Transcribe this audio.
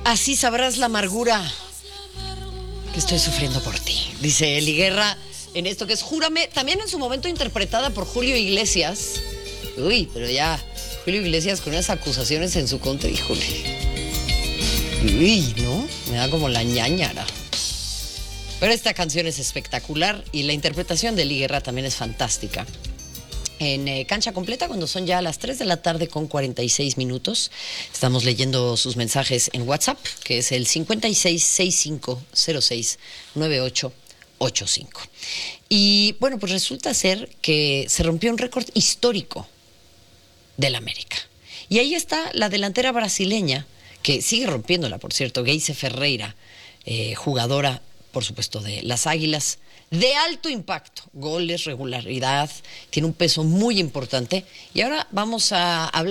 Así sabrás la amargura que estoy sufriendo por ti, dice Eli Guerra en esto que es Júrame, también en su momento interpretada por Julio Iglesias. Uy, pero ya, Julio Iglesias con unas acusaciones en su contra, híjole. Uy, ¿no? Me da como la ñañara. Pero esta canción es espectacular y la interpretación de Eli Guerra también es fantástica. En Cancha Completa, cuando son ya las 3 de la tarde con 46 minutos. Estamos leyendo sus mensajes en WhatsApp, que es el 5665069885. Y bueno, pues resulta ser que se rompió un récord histórico del América. Y ahí está la delantera brasileña, que sigue rompiéndola, por cierto, Geise Ferreira, jugadora, por supuesto, de las Águilas, de alto impacto, goles, regularidad, tiene un peso muy importante. Y ahora vamos a hablar